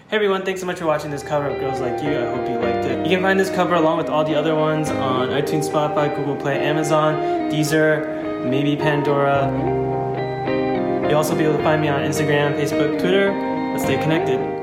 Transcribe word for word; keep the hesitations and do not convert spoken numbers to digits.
Hey everyone, thanks so much for watching this cover of Girls Like You. I hope you liked it. You can find this cover along with all the other ones on iTunes, Spotify, Google Play, Amazon, Deezer, maybe Pandora. You'll also be able to find me on Instagram, Facebook, Twitter. Let's stay connected.